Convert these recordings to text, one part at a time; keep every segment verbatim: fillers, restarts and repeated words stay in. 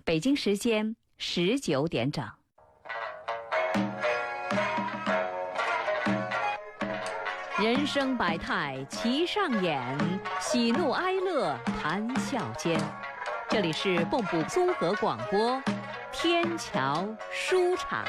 北京时间十九点整。人生百态齐上演，喜怒哀乐谈笑间。这里是蚌埠综合广播，天桥书场。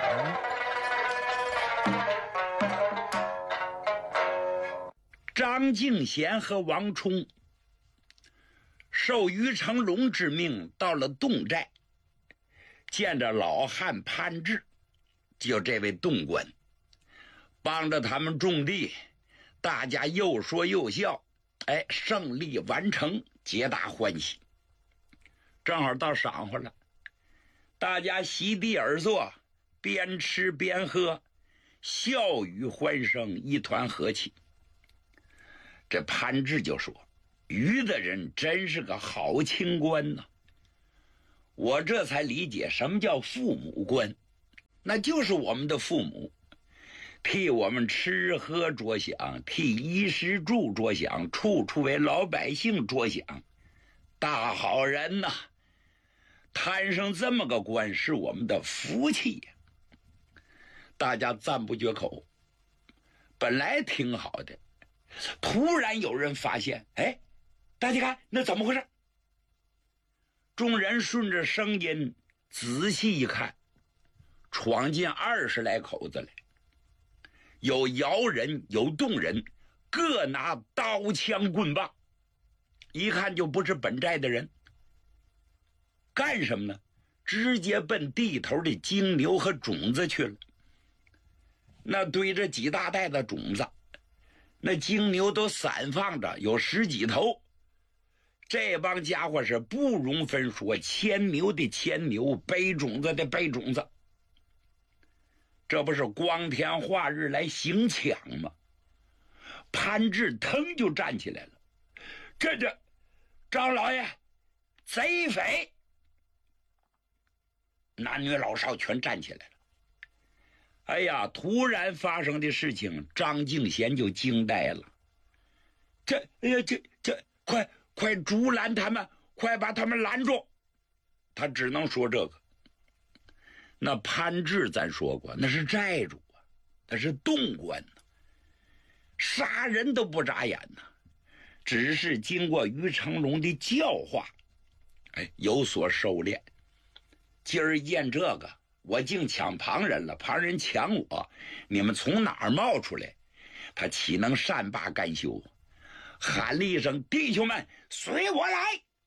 张敬贤和王冲受于成龙之命到了侗寨，见着老汉潘志，就这位侗官，帮着他们种地，大家又说又笑，哎，胜利完成，皆大欢喜。正好到晌午了，大家席地而坐，边吃边喝，笑语欢声，一团和气。这潘志就说，于的人真是个好清官呐，我这才理解什么叫父母官，那就是我们的父母，替我们吃喝着想，替衣食住着想，处处为老百姓着想，大好人呐！摊上这么个官是我们的福气呀，大家赞不绝口。本来挺好的，突然有人发现，哎，大家看那怎么回事？众人顺着声音仔细一看，闯进二十来口子来，有摇人有动人，各拿刀枪棍棒，一看就不是本寨的人。干什么呢？直接奔地头的金牛和种子去了。那堆着几大袋的种子，那金牛都散放着，有十几头。这帮家伙是不容分说，牵牛的牵牛，背种子的背种子。这不是光天化日来行抢吗？潘志腾就站起来了，这这张老爷，贼匪！男女老少全站起来了。哎呀，突然发生的事情，张敬贤就惊呆了。这哎呀，这这快快阻拦他们，快把他们拦住！他只能说这个。那潘志咱说过，那是寨主啊，那是侗官呐，杀人都不眨眼呐，只是经过于成龙的教化，哎，有所收敛。今儿见这个，我竟抢旁人了，旁人抢我，你们从哪儿冒出来？他岂能善罢甘休？喊了一声：“弟兄们，随我来！”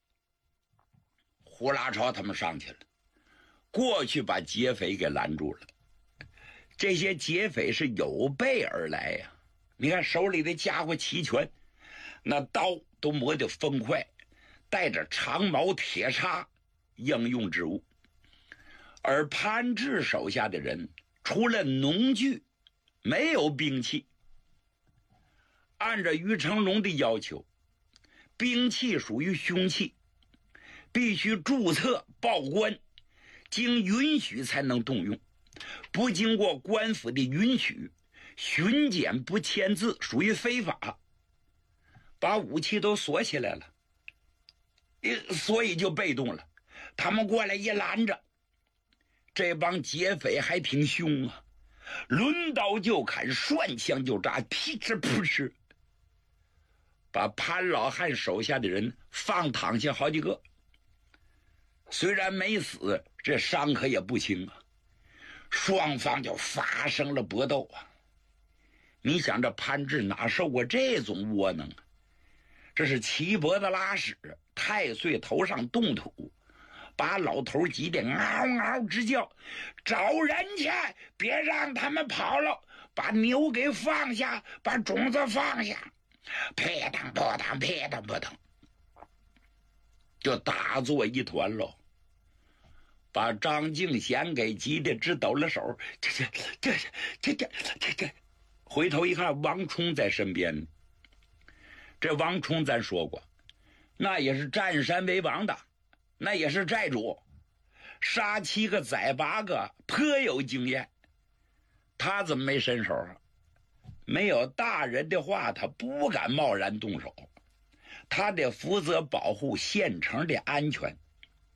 胡拉超他们上去了，过去把劫匪给拦住了。这些劫匪是有备而来呀、啊，你看手里的家伙齐全，那刀都磨得锋快，带着长矛铁叉，应用之物。而潘志手下的人除了农具，没有兵器。按照于成龙的要求，兵器属于凶器，必须注册报官，经允许才能动用，不经过官府的允许，巡检不签字，属于非法。把武器都锁起来了，所以就被动了。他们过来一拦着，这帮劫匪还挺凶啊，抡刀就砍，涮枪就扎，噼哧扑哧，把潘老汉手下的人放躺下好几个。虽然没死，这伤可也不轻啊。双方就发生了搏斗啊。你想这潘志哪受过这种窝囊啊？这是齐脖子拉屎，太岁头上动土，把老头急得嗷嗷直叫，找人去，别让他们跑了，把牛给放下，把种子放下，噼当扑当噼当扑当，就打作一团喽。把张敬贤给急得直抖了手，这这这这这这这，回头一看，王冲在身边。这王冲咱说过，那也是占山为王的，那也是寨主，杀七个宰八个，颇有经验。他怎么没伸手啊？没有大人的话，他不敢贸然动手，他得负责保护县城的安全。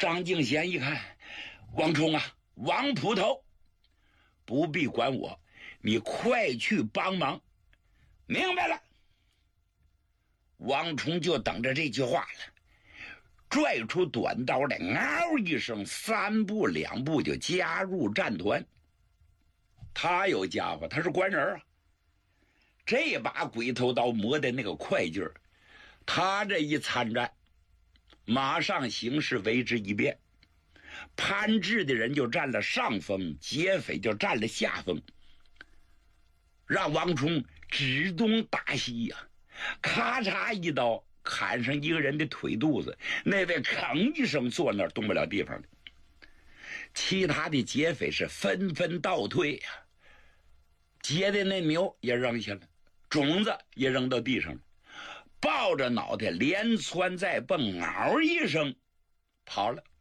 张敬贤一看，王冲啊，王捕头，不必管我，你快去帮忙。明白了。王冲就等着这句话了，拽出短刀来，嗷一声，三步两步就加入战团。他有家伙，他是官人啊，这把鬼头刀磨的那个快劲儿，他这一参战，马上形势为之一变，潘志的人就占了上风，劫匪就占了下风，让王冲指东打西呀、啊，咔嚓一刀砍上一个人的腿肚子，那位吭一声坐那儿动不了地方了。其他的劫匪是纷纷倒退呀、啊，劫的那牛也扔下了，种子也扔到地上了，抱着脑袋连窜带蹦，嗷一声跑了。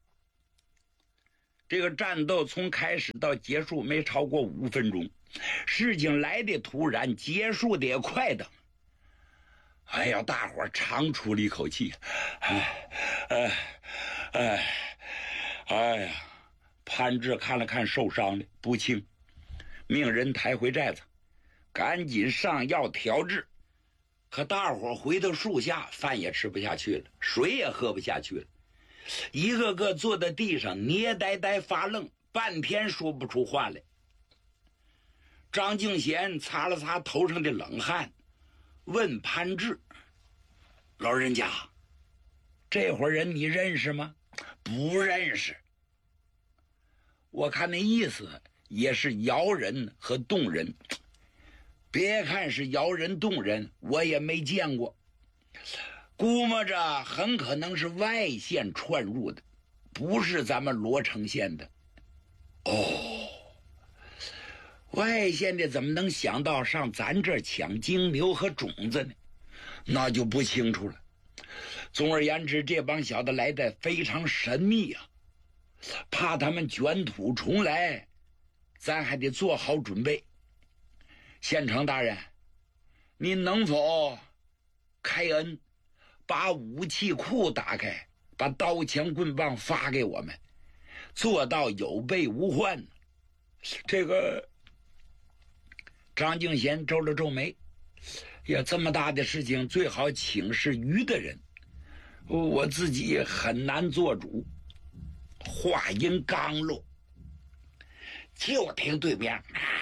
这个战斗从开始到结束没超过五分钟，事情来的突然，结束的也快等。哎呀，大伙儿长出了一口气，哎哎哎哎呀！潘志看了看受伤的不轻，命人抬回寨子，赶紧上药调治。可大伙儿回到树下，饭也吃不下去了，水也喝不下去了，一个个坐在地上捏呆呆发愣，半天说不出话来。张敬贤擦了擦头上的冷汗，问潘志：“老人家，这伙人你认识吗？”“不认识。”“我看那意思也是摇人和动人，别看是摇人动人，我也没见过，估摸着很可能是外县窜入的，不是咱们罗城县的。”“哦，外县的怎么能想到上咱这儿抢金牛和种子呢？那就不清楚了。总而言之，这帮小子来的非常神秘啊，怕他们卷土重来，咱还得做好准备。县城大人，您能否开恩，把武器库打开，把刀枪棍棒发给我们，做到有备无患？”这个张敬贤皱了皱眉，呀，这么大的事情最好请示于的人，我自己很难做主。话音刚落，就听对面，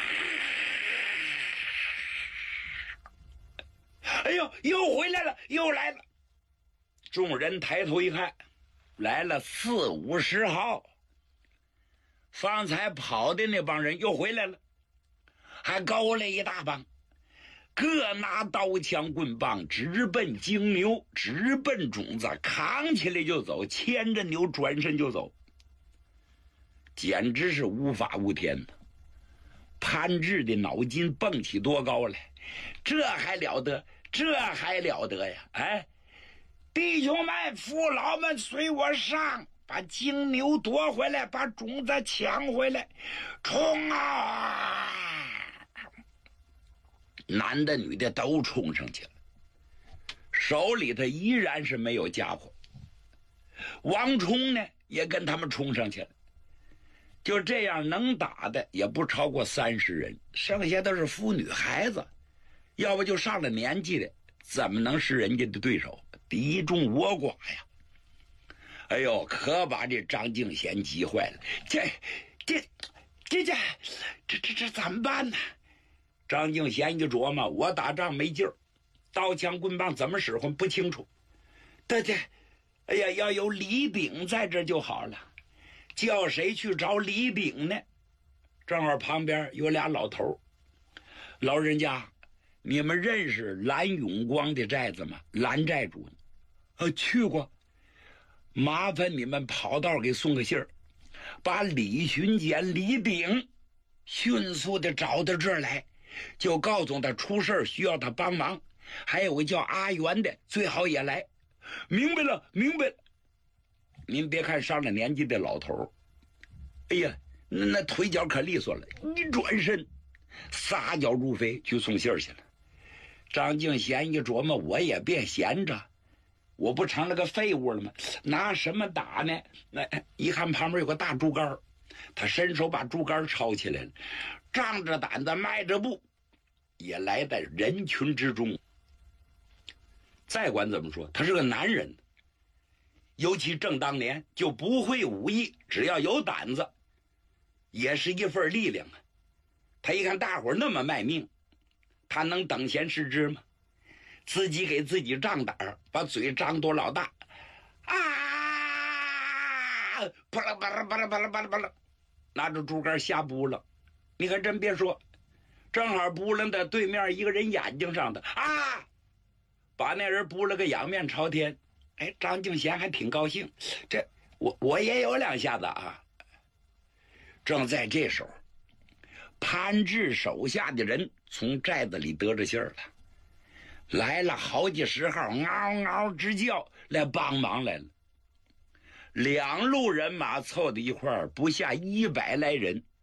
哎呦，又回来了，又来了！众人抬头一看，来了四五十号，方才跑的那帮人又回来了，还高了一大帮，各拿刀枪棍棒，直奔金牛，直奔种子，扛起来就走，牵着牛转身就走，简直是无法无天的。潘志的脑筋蹦起多高来，这还了得，这还了得呀！哎，弟兄们，父老们，随我上，把金牛夺回来，把种子抢回来，冲啊！男的女的都冲上去了，手里头依然是没有家伙。王冲呢也跟他们冲上去了，就这样能打的也不超过三十人，剩下都是妇女孩子，要不就上了年纪的，怎么能是人家的对手？敌众我寡呀！哎呦，可把这张敬贤急坏了，这这这这这这这怎么办呢？张敬贤一琢磨，我打仗没劲儿，刀枪棍棒怎么使唤不清楚。对对，哎呀，要有李炳在这就好了。叫谁去找李炳呢？正好旁边有俩老头。老人家，你们认识蓝永光的寨子吗？蓝寨主呢？呃，去过。麻烦你们跑道给送个信儿，把李巡检李炳迅速的找到这儿来，就告诉他出事需要他帮忙，还有个叫阿元的最好也来。明白了，明白了。您别看上了年纪的老头，哎呀，那那腿脚可利索了，一转身撒脚入飞去送信去了。张敬贤一琢磨，我也别闲着， 我不成了个废物了吗？拿什么打呢？那一看旁边有个大竹竿，他伸手把竹竿抄起来了，仗着胆子迈着步，也来在人群之中。再管怎么说，他是个男人，尤其正当年，就不会武艺，只要有胆子，也是一份力量啊。他一看大伙儿那么卖命，他能等闲视之吗？自己给自己壮胆，把嘴张多老大，啊！啪啦啪啦啪啦啪啦啪啦啪啦，拿着竹竿瞎扑了。你看真别说，正好扑了在对面一个人眼睛上的啊，把那人扑了个仰面朝天。哎，张敬贤还挺高兴，这我我也有两下子啊。正在这时候，潘志手下的人从寨子里得着信儿了，来了好几十号，嗷嗷直叫来帮忙来了。两路人马凑到一块儿，不下一百来人。